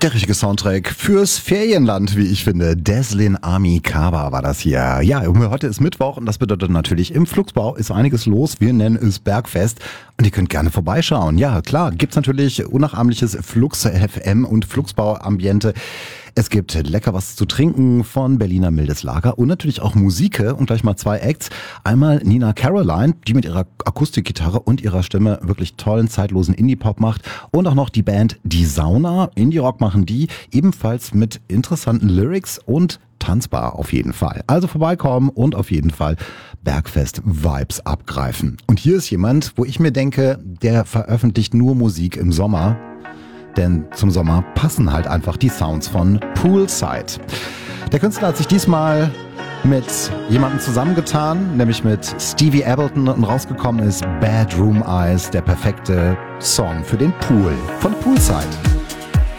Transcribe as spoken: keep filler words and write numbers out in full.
Der richtige Soundtrack fürs Ferienland, wie ich finde. Deslin Army Kaba war das hier. Ja, heute ist Mittwoch und das bedeutet natürlich, im Flugsbau ist einiges los. Wir nennen es Bergfest und ihr könnt gerne vorbeischauen. Ja, klar, gibt's natürlich unnachahmliches Flux-F M und Flugsbau-Ambiente. Es gibt lecker was zu trinken von Berliner Mildes Lager und natürlich auch Musik und gleich mal zwei Acts. Einmal Nina Caroline, die mit ihrer Akustikgitarre und ihrer Stimme wirklich tollen, zeitlosen Indie-Pop macht. Und auch noch die Band Die Sauna. Indie-Rock machen die, ebenfalls mit interessanten Lyrics und tanzbar auf jeden Fall. Also vorbeikommen und auf jeden Fall Bergfest-Vibes abgreifen. Und hier ist jemand, wo ich mir denke, der veröffentlicht nur Musik im Sommer. Denn zum Sommer passen halt einfach die Sounds von Poolside. Der Künstler hat sich diesmal mit jemandem zusammengetan, nämlich mit Stevie Ableton, und rausgekommen ist Bedroom Eyes, der perfekte Song für den Pool von Poolside.